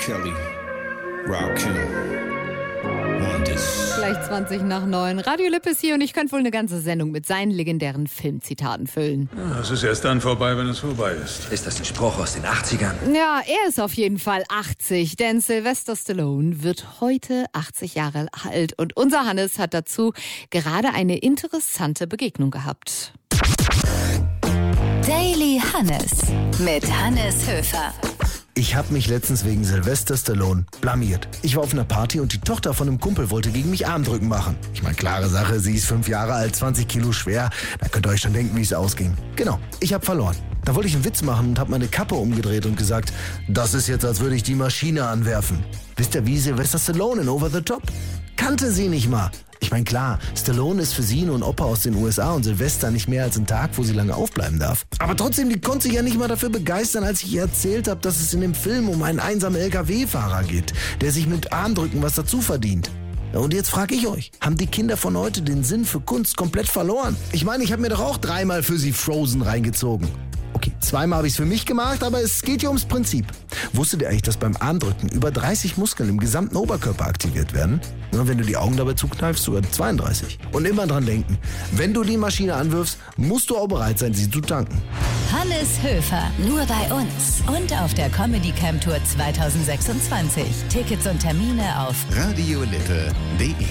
Kelly, Rakim, want this. Gleich 20 nach 9. Radio Lippe ist hier und ich könnte wohl eine ganze Sendung mit seinen legendären Filmzitaten füllen. Ja, es ist erst dann vorbei, wenn es vorbei ist. Ist das ein Spruch aus den 80ern? Ja, er ist auf jeden Fall 80, denn Sylvester Stallone wird heute 80 Jahre alt und unser Hannes hat dazu gerade eine interessante Begegnung gehabt. Daily Hannes mit Hannes Höfer. Ich habe mich letztens wegen Sylvester Stallone blamiert. Ich war auf einer Party und die Tochter von einem Kumpel wollte gegen mich Armdrücken machen. Ich meine, klare Sache, sie ist 5 Jahre alt, 20 Kilo schwer. Da könnt ihr euch schon denken, wie es ausging. Genau, ich habe verloren. Da wollte ich einen Witz machen und habe meine Kappe umgedreht und gesagt, das ist jetzt, als würde ich die Maschine anwerfen. Wisst ihr, wie Sylvester Stallone in Over the Top? Kannte sie nicht mal. Ich meine, klar, Stallone ist für sie nur ein Opa aus den USA und Silvester nicht mehr als ein Tag, wo sie lange aufbleiben darf. Aber trotzdem, die konnte sich ja nicht mal dafür begeistern, als ich ihr erzählt habe, dass es in dem Film um einen einsamen LKW-Fahrer geht, der sich mit Armdrücken was dazu verdient. Und jetzt frage ich euch, haben die Kinder von heute den Sinn für Kunst komplett verloren? Ich meine, ich habe mir doch auch 3-mal für sie Frozen reingezogen. Okay, 2-mal habe ich es für mich gemacht, aber es geht ja ums Prinzip. Wusstet ihr eigentlich, dass beim Armdrücken über 30 Muskeln im gesamten Oberkörper aktiviert werden? Und wenn du die Augen dabei zukneifst, sogar 32. Und immer dran denken, wenn du die Maschine anwirfst, musst du auch bereit sein, sie zu tanken. Hannes Höfer, nur bei uns und auf der Comedy Camp Tour 2026. Tickets und Termine auf radiolippe.de